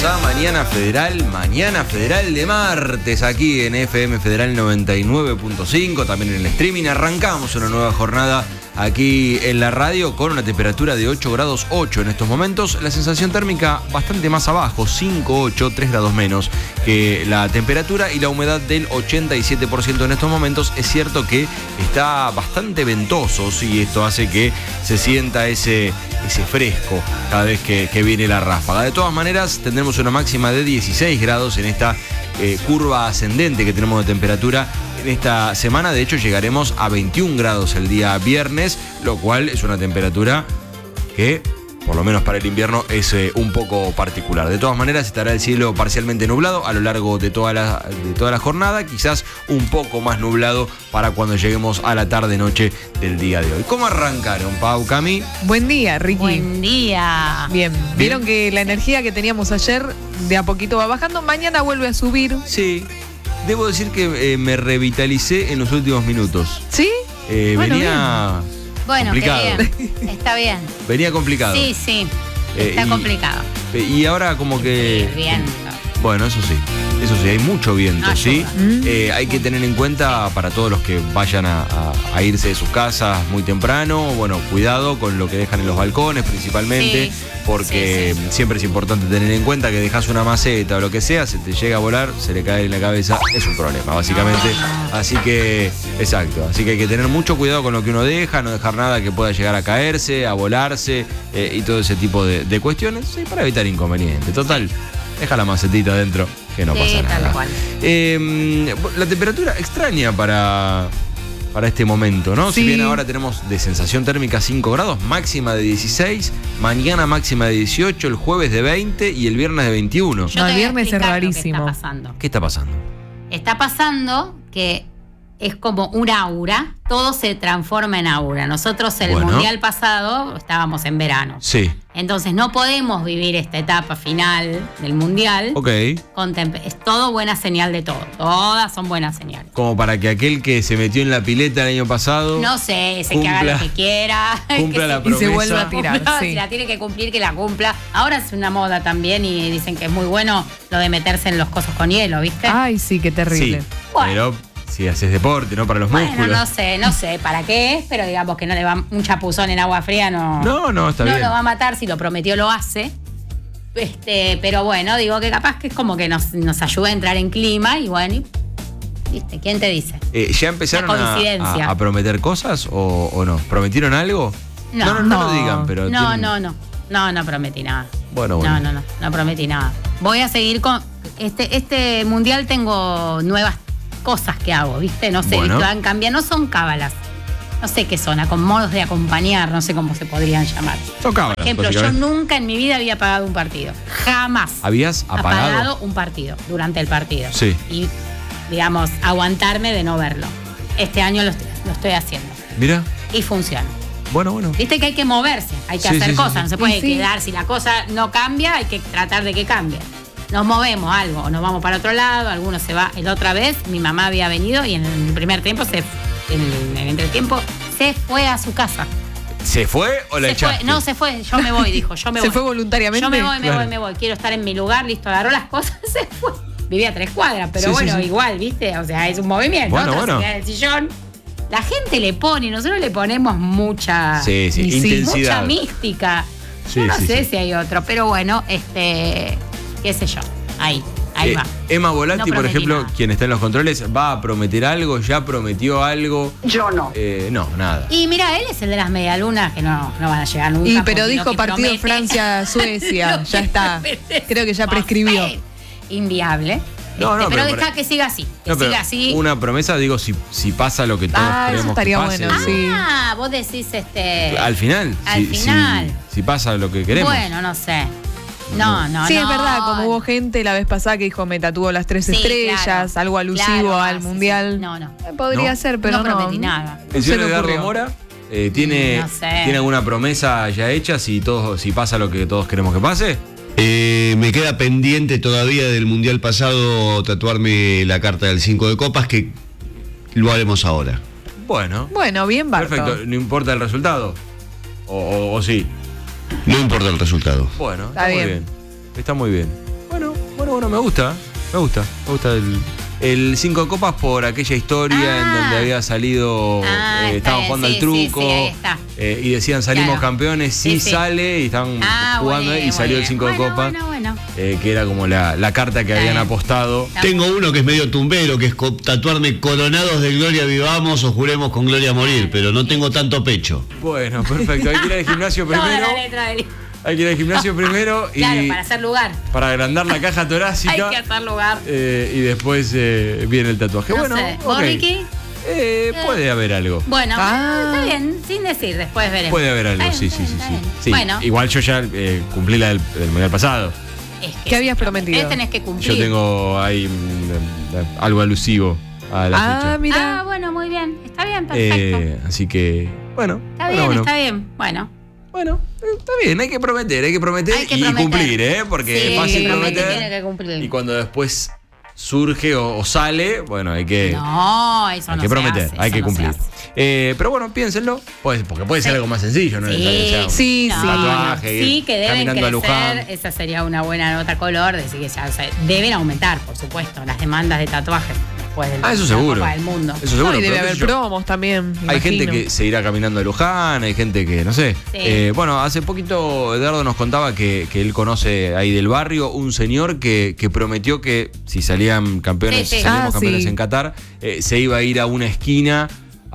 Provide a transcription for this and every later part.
a Mañana Federal de martes, aquí en FM Federal 99.5, también en el streaming. Arrancamos una nueva jornada aquí en la radio con una temperatura de 8 grados 8 en estos momentos. La sensación térmica bastante más abajo, 5,8, 3 grados menos que la temperatura, y la humedad del 87% en estos momentos. Es cierto que está bastante ventoso, y esto hace que se sienta ese fresco cada vez que viene la ráfaga. De todas maneras, tendremos una máxima de 16 grados en esta curva ascendente que tenemos de temperatura en esta semana. De hecho, llegaremos a 21 grados el día viernes, lo cual es una temperatura que, por lo menos para el invierno, es un poco particular. De todas maneras, estará el cielo parcialmente nublado a lo largo de toda la jornada, quizás un poco más nublado para cuando lleguemos a la tarde-noche del día de hoy. ¿Cómo arrancaron, Pau, Cami? Buen día, Ricky. Buen día. Bien. ¿Vieron que la energía que teníamos ayer de a poquito va bajando? Mañana vuelve a subir. Sí. Debo decir que me revitalicé en los últimos minutos. ¿Sí? Venía... Bien. Bueno, complicado. qué bien. Está bien. Venía complicado. Sí. Está complicado. Y ahora como que... Sí, bien. Bueno, eso sí, hay mucho viento, No, ¿sí? Hay que tener en cuenta para todos los que vayan a irse de sus casas muy temprano, bueno, cuidado con lo que dejan en los balcones principalmente, porque siempre es importante tener en cuenta que dejas una maceta o lo que sea, se te llega a volar, se le cae en la cabeza, es un problema, básicamente. Así que, exacto, así que hay que tener mucho cuidado con lo que uno deja, no dejar nada que pueda llegar a caerse, a volarse y todo ese tipo de cuestiones, para evitar inconvenientes. Total, deja la macetita adentro, que no pasa nada. Tal cual. La temperatura extraña para este momento, ¿no? Sí. Si bien ahora tenemos de sensación térmica 5 grados, máxima de 16, mañana máxima de 18, el jueves de 20 y el viernes de 21. Yo No, te el voy a viernes es explicar rarísimo. Lo que está pasando. ¿Qué está pasando? Está pasando que es como un aura, todo se transforma en aura. Nosotros el mundial pasado estábamos en verano. Sí. Entonces no podemos vivir esta etapa final del mundial. Ok. Es todo buena señal de todo. Todas son buenas señales. Como para que aquel que se metió en la pileta el año pasado... No sé, ese que haga lo que quiera. Cumpla la Y promesa. se vuelva a tirar. No, Sí. si la tiene que cumplir, que la cumpla. Ahora es una moda también y dicen que es muy bueno lo de meterse en los cosos con hielo, ¿viste? Ay, sí, qué terrible. Sí, Bueno. pero si haces deporte, ¿no? Para los Bueno, músculos. no sé para qué es, pero digamos que no le va un chapuzón en agua fría, no Está bien. lo va a matar, si lo prometió lo hace. Pero bueno, digo que capaz que es como que nos ayuda a entrar en clima y bueno, ¿viste? ¿Quién te dice? ¿Ya empezaron Una coincidencia. a prometer cosas o no? ¿Prometieron algo? No lo digan, pero... No prometí nada. Bueno. No prometí nada. Voy a seguir con este mundial, tengo nuevas cosas que hago, ¿viste? No sé, Bueno. van cambiando, no son cábalas. No sé qué son, con modos de acompañar, no sé cómo se podrían llamar. Son cábalas, Por ejemplo, yo básicamente. nunca en mi vida había pagado un partido. Jamás. ¿Habías apagado? Un partido durante el partido. Sí. Y, digamos, aguantarme de no verlo. Este año lo estoy haciendo. Mira. Y funciona. Bueno. Viste que hay que moverse, hay que hacer cosas, no se puede quedar. Si la cosa no cambia, hay que tratar de que cambie. Nos movemos algo, o nos vamos para otro lado, alguno se va. La otra vez mi mamá había venido y en el primer tiempo, en el entretiempo, se fue a su casa. ¿Se fue o la echaste? No, se fue, yo me voy, dijo, yo me voy. ¿Se fue voluntariamente? Yo me voy, Claro. me voy, quiero estar en mi lugar, listo, agarró las cosas, se fue. Vivía a 3 cuadras, pero Sí, bueno, sí. igual, ¿viste? O sea, es un movimiento. Bueno. Se queda en el sillón. La gente le pone, nosotros le ponemos mucha intensidad. mucha mística. Sí, Yo no sí, sé sí. si hay otro, pero bueno, qué sé yo. Ahí va. Emma Volatti, No por prometí ejemplo, nada. quien está en los controles, ¿va a prometer algo? ¿Ya prometió algo? Yo no. No, nada. Y mira, él es el de las medialunas que no van a llegar nunca. Pero porque dijo lo que partido promete- Francia-Suecia, ya está. Creo que ya prescribió. Inviable. No, pero pero deja que siga así. Que No, pero siga así. una promesa, digo, si pasa lo que todos Ah, eso queremos estaría que pase. bueno, sí. Vos decís Al final. Al final. Si pasa lo que queremos. Bueno, no sé. No. Sí, es verdad, como hubo gente la vez pasada que dijo me tatúo las 3 Sí, estrellas, claro. algo alusivo Claro, al sí, mundial. sí. No. Podría ¿No? ser, pero No no. prometí nada. El se señor le Edgardo ocurrió. Mora tiene No sé. alguna promesa ya hecha si pasa lo que todos queremos que pase. Me queda pendiente todavía del mundial pasado tatuarme la carta del 5 de copas, que lo haremos ahora. Bueno. Bueno, bien, Barto. Perfecto. No importa el resultado. O sí. No importa el resultado. Bueno, Está muy bien. bien. Está muy bien. Bueno, bueno, me gusta el 5 de copas por aquella historia en donde había salido, estaban jugando al truco, ahí está. Y decían salimos campeones, sí sale, y estaban jugando y salió el 5 de copas, que era como la carta que habían apostado. Tengo uno que es medio tumbero, que es tatuarme coronados de gloria vivamos o juremos con gloria morir, pero no tengo tanto pecho. Bueno, perfecto, hay que ir al gimnasio primero. Toda la letra del... Hay que ir al gimnasio primero y claro, para hacer lugar. Para agrandar la caja torácica. Hay que hacer lugar. Y después viene el tatuaje. No bueno, sé. ¿Vos, Ricky? Puede haber algo. Bueno, está bien, sin decir, después veremos. Puede haber algo, sí. Bueno. Igual yo ya cumplí la del mundial pasado. ¿Qué habías prometido? Tenés que cumplir. Yo tengo ahí algo alusivo a la fecha. Mira. Bueno, muy bien. Está bien, perfecto. Así que, bueno. Está bien, está bien. Bueno, está bien, hay que prometer y cumplir, porque es fácil prometer. Tiene que cumplir. Y cuando después surge o sale, bueno, hay que. No, eso hay no que se prometer, hace, hay que eso no cumplir. se hace. Pero bueno, piénsenlo, porque puede ser algo más sencillo, ¿no? Sí. Tatuaje, sí, que deben caminando a Luján. crecer. Esa sería una buena nota color, decir que ya deben aumentar, por supuesto, las demandas de tatuajes. Eso seguro. Copa del Mundo. Eso seguro. Y debe haber promos también. Hay gente que se irá caminando a Luján, hay gente que, no sé. Sí. Bueno, hace poquito Eduardo nos contaba que él conoce ahí del barrio un señor que prometió que si salían campeones, salíamos campeones en Qatar, se iba a ir a una esquina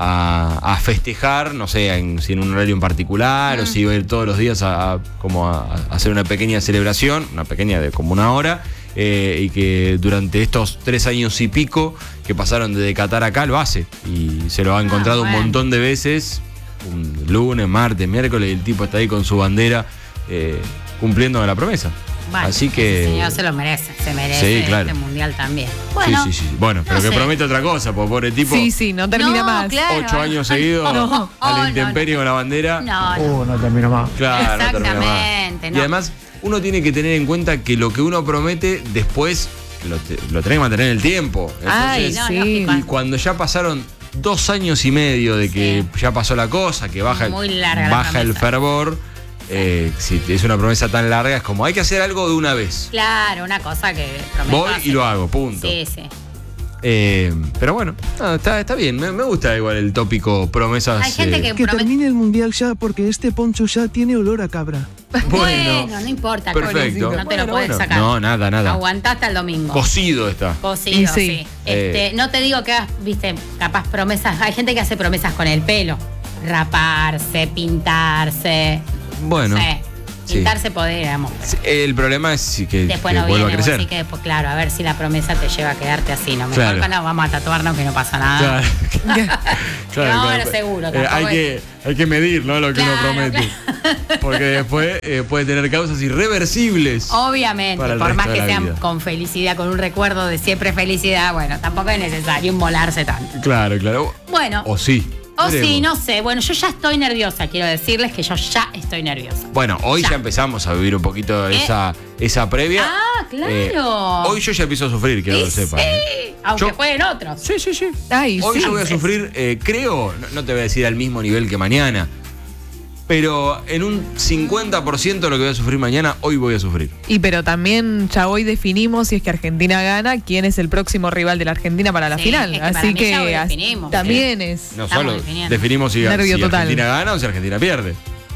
a festejar, no sé, si en un horario en particular, o si iba a ir todos los días a hacer una pequeña celebración, una pequeña de como una hora. Y que durante estos 3 años y pico que pasaron desde Qatar acá lo hace y se lo ha encontrado un montón de veces, un lunes, martes, miércoles, y el tipo está ahí con su bandera cumpliendo la promesa. Bueno, así que el señor se lo merece, este mundial también. Bueno, sí. Bueno, pero que promete otra cosa, porque pobre tipo. Sí, no termina más. Claro. 8 años seguidos a la intemperie con la bandera. No termina más. Claro, no termina más. Exactamente. Y además, uno tiene que tener en cuenta que lo que uno promete después lo tiene que mantener en el tiempo. Entonces, y cuando ya pasaron 2 años y medio de que ya pasó la cosa, que baja el fervor, si es una promesa tan larga, es como hay que hacer algo de una vez. Claro, una cosa que prometo. Voy y lo hago, punto. Sí. Pero bueno, está bien, me gusta igual el tópico promesas. Hay gente que termine el mundial ya porque este poncho ya tiene olor a cabra. Bueno, no importa. Perfecto. No te lo puedes sacar. No, nada. Aguantá hasta el domingo. Cocido está. Cocido, sí. No te digo que hagas, viste, capaz promesas. Hay gente que hace promesas con el pelo. Raparse, pintarse. Bueno. No sé. Pintarse podríamos. El problema es que después no vuelva viene, a crecer. así que después, claro, a ver si la promesa te lleva a quedarte así. No, mejor que no, vamos a tatuarnos que no pasa nada. Claro. Seguro. Hay que medir, ¿no? Lo que uno promete. Porque después puede tener causas irreversibles. Obviamente, por más que sean con felicidad, con un recuerdo de siempre felicidad, bueno, tampoco es necesario inmolarse tanto. Claro. Bueno. O sí. Sí, no sé. Bueno, yo ya estoy nerviosa. Quiero decirles que yo ya estoy nerviosa. Bueno, hoy ya empezamos a vivir un poquito esa previa. Claro. Hoy yo ya empiezo a sufrir, quiero que sepan. Sí, aunque jueguen otros. Sí. Hoy yo voy a sufrir, creo, no te voy a decir al mismo nivel que mañana, pero en un 50% de lo que voy a sufrir mañana, hoy voy a sufrir. Pero también ya hoy definimos, si es que Argentina gana, quién es el próximo rival de la Argentina para la final. Así que también es. No solo definimos si Argentina gana o si Argentina pierde.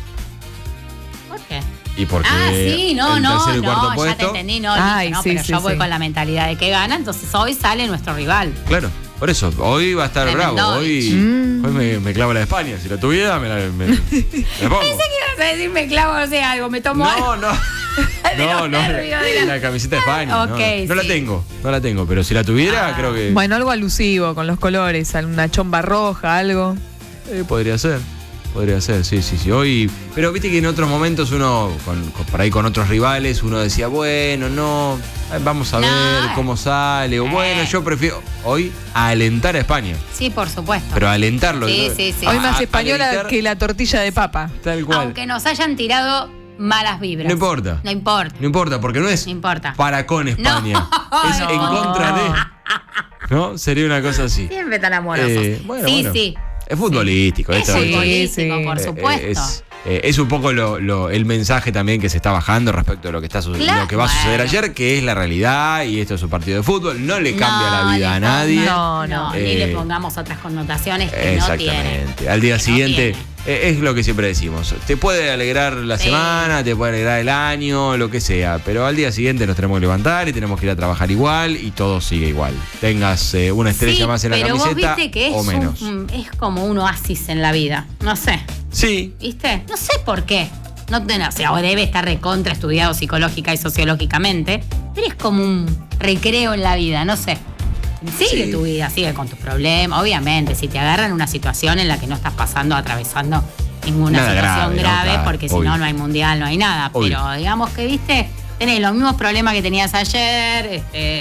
¿Por qué? Y porque el tercer y cuarto puesto. Ya te entendí, pero yo voy con la mentalidad de que gana, entonces hoy sale nuestro rival. Claro. Por eso, hoy va a estar bravo. Hoy me clavo la de España. Si la tuviera, me pongo. Pensé que ibas a decir me clavo, no sé, algo, me tomo algo. No, la camiseta de España. No la tengo, pero si la tuviera, creo que. Bueno, algo alusivo con los colores, una chomba roja, algo. Podría ser, sí. Hoy, pero viste que en otros momentos uno, por ahí con otros rivales, uno decía, bueno, no, vamos a ver cómo sale. O bueno, yo prefiero hoy alentar a España. Sí, por supuesto. Pero alentarlo. Sí. Hoy más española que la tortilla de papa. Tal cual. Aunque nos hayan tirado malas vibras. No importa. No importa, porque no es para con España. Es en contra de. ¿No? Sería una cosa así. Siempre tan amorosos. Sí. Es futbolístico. Es futbolístico, por supuesto. Es un poco el mensaje también que se está bajando respecto a lo que lo que va a suceder ayer, que es la realidad y esto es un partido de fútbol. No le cambia la vida a nadie. No, ni le pongamos otras connotaciones que no tiene. Exactamente. Al día siguiente es lo que siempre decimos. Te puede alegrar la semana, te puede alegrar el año, lo que sea, pero al día siguiente nos tenemos que levantar y tenemos que ir a trabajar igual y todo sigue igual. Tengas una estrella más en la camiseta pero vos viste que o menos. Es como un oasis en la vida. No sé. Sí. ¿Viste? No sé por qué. O sea, debe estar recontra estudiado psicológica y sociológicamente, pero es como un recreo en la vida, no sé. Sigue tu vida, sigue con tus problemas. Obviamente, si te agarran una situación en la que no estás atravesando ninguna situación grave, claro, porque si no hay mundial, no hay nada. Obvio. Pero digamos que, viste, tenés los mismos problemas que tenías ayer,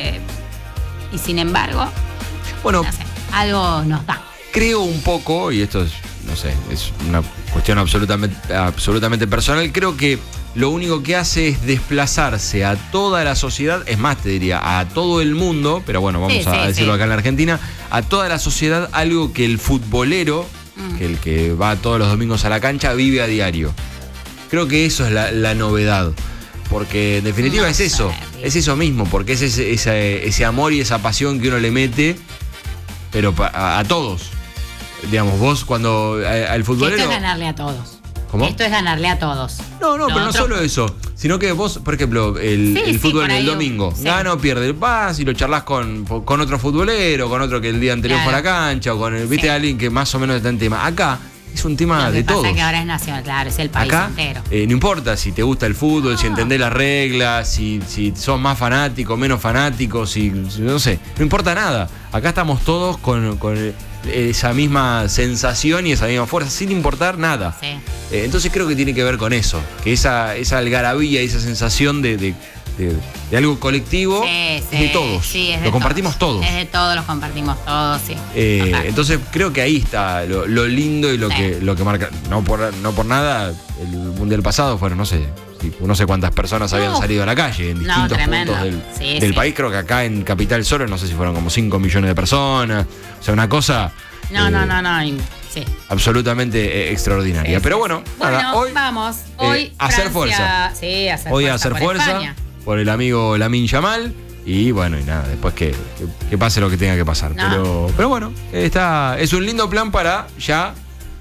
y sin embargo, no sé, algo nos da. Creo un poco, y esto es, no sé, es una cuestión absolutamente personal, creo que lo único que hace es desplazarse a toda la sociedad, es más, te diría, a todo el mundo, pero bueno, vamos a decirlo acá en la Argentina, a toda la sociedad, algo que el futbolero, que el que va todos los domingos a la cancha, vive a diario. Creo que eso es la novedad, porque en definitiva es eso mismo, porque es ese amor y esa pasión que uno le mete, pero a todos. Digamos, vos cuando al futbolero... Esto es ganarle a todos. ¿Cómo? Esto es ganarle a todos. No, pero no solo eso, sino que vos, por ejemplo, el fútbol del domingo, gana o pierde, vas y lo charlas con otro futbolero, con otro que el día anterior fue a la cancha, o con viste alguien que más o menos está en tema. Acá es un tema de todos. Lo que pasa que ahora es nacional, claro, es el país acá, entero. No importa si te gusta el fútbol, si entendés las reglas, si sos más fanático, menos fanático, no sé, no importa nada. Acá estamos todos con esa misma sensación y esa misma fuerza, sin importar nada. Sí. Entonces creo que tiene que ver con eso, que esa algarabía, esa sensación de algo colectivo es de todos. Sí, es de compartimos todos. Es de todos, los compartimos todos, sí. Entonces creo que ahí está lo lindo y lo que marca. No por nada, el mundial pasado fueron, no sé cuántas personas habían salido a la calle en distintos puntos del país. Creo que acá en Capital Solo, no sé si fueron como 5 millones de personas. O sea, una cosa... No. Sí. Absolutamente extraordinaria. Pero bueno, nada, hoy vamos. Hoy hacer fuerza. Sí, hoy hacer fuerza por el amigo Lamine Yamal. Y bueno, y nada, después que pase lo que tenga que pasar. Pero bueno, es un lindo plan para ya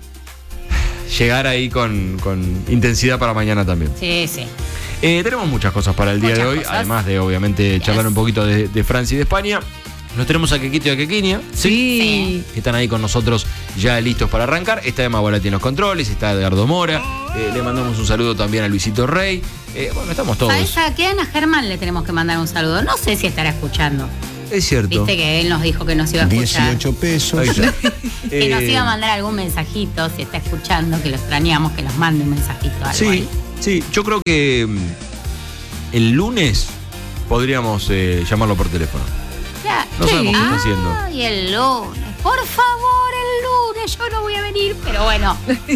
llegar ahí con intensidad para mañana también. Sí. Tenemos muchas cosas para el día de hoy, además de obviamente charlar un poquito de Francia y de España. Nos tenemos a Kekito y a Kekinia. Sí. Están ahí con nosotros ya listos para arrancar. Está Emma Volati en los controles, está Edgardo Mora. Le mandamos un saludo también a Luisito Rey. Bueno, estamos todos. ¿Sabes a quién? A Germán le tenemos que mandar un saludo. No sé si estará escuchando. Es cierto. Viste que él nos dijo que nos iba a escuchar. 18 pesos. Que nos iba a mandar algún mensajito, si está escuchando, que lo extrañamos, que nos mande un mensajito. Algo sí. Yo creo que el lunes podríamos llamarlo por teléfono. No sabemos qué está haciendo. Ay, el lunes. Por favor, el lunes. Yo no voy a venir, pero bueno,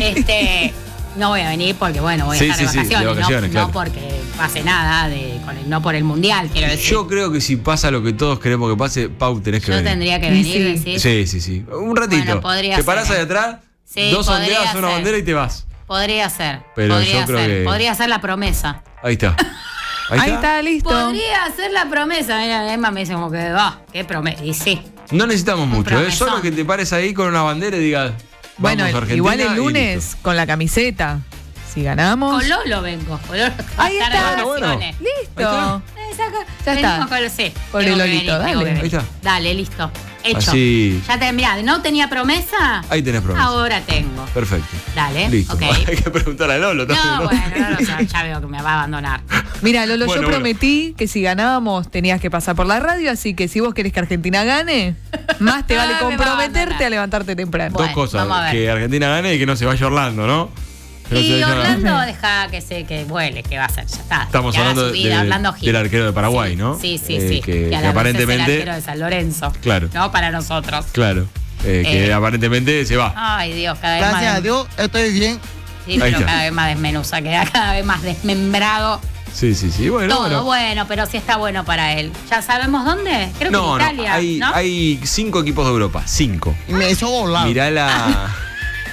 no voy a venir porque, bueno, voy a estar de vacaciones. No porque pase nada, no por el mundial, quiero decir. Yo creo que si pasa lo que todos queremos que pase, Pau, tenés que venir. Yo tendría que venir, ¿decís? Sí. Un ratito. Bueno, te parás ahí atrás, 2 sondeas, una bandera y te vas. Podría ser. Pero yo creo que... Podría ser la promesa. Ahí está. Ahí está, listo. Podría hacer la promesa. Mira, Emma me dice como que, qué promesa. Y sí. No necesitamos mucho, solo que te pares ahí con una bandera y digas, bueno, igual el lunes con la camiseta. Si ganamos. Con Lolo vengo. Ahí está. Bueno. Listo. Ya está. Con el Lolito, dale. Ahí está. Dale, listo. Hecho. Así. Ya mirá, ¿no tenía promesa? Ahí tenés promesa. Ahora tengo. Perfecto. Dale. Listo. Okay. Hay que preguntar a Lolo también. No, bueno, Lolo ya veo que me va a abandonar. Mira, Lolo, yo prometí que si ganábamos tenías que pasar por la radio, así que si vos querés que Argentina gane, más te vale comprometerte a levantarte temprano. Dos cosas, que Argentina gane y que no se vaya Orlando, ¿no? Y Orlando deja que vuele, que va a ser, ya está. Estamos hablando del arquero de Paraguay, ¿no? Sí. Que aparentemente es el arquero de San Lorenzo. Claro. No para nosotros. Claro. Que aparentemente se va. Ay, Dios, cada vez más. Gracias a Dios, estoy bien. Sí, pero cada vez más desmenuza, queda cada vez más desmembrado. Sí. Bueno, todo bueno, pero sí está bueno para él. ¿Ya sabemos dónde? Creo que en Italia. Hay 5 equipos de Europa. 5. Me hizo volar. Mirá la.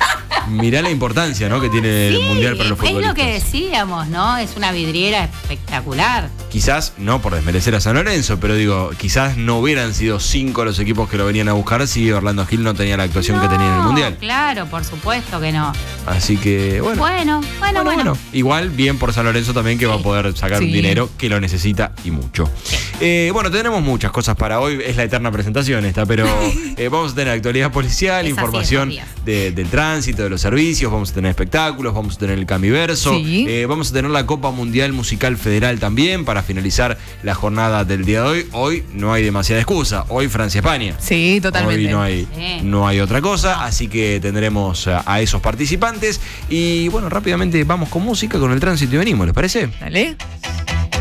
Mirá la importancia, ¿no?, que tiene el Mundial para los futbolistas. Es lo que decíamos, ¿no? Es una vidriera espectacular. Quizás, no por desmerecer a San Lorenzo, pero digo, quizás no hubieran sido 5 los equipos que lo venían a buscar si Orlando Gil no tenía la actuación que tenía en el Mundial. Claro, por supuesto que no. Así que, bueno. Igual bien por San Lorenzo también, que va a poder sacar un dinero que lo necesita y mucho. Sí. Bueno, tenemos muchas cosas para hoy. Es la eterna presentación esta, pero vamos a tener actualidad policial, información del tránsito, de los servicios, vamos a tener espectáculos, vamos a tener el Camiverso, vamos a tener la Copa Mundial Musical Federal también para finalizar la jornada del día de hoy. Hoy no hay demasiada excusa. Hoy Francia-España. Sí, totalmente. Hoy no hay otra cosa, así que tendremos a esos participantes. Y bueno, rápidamente vamos con música, con el tránsito y venimos, ¿les parece? Dale.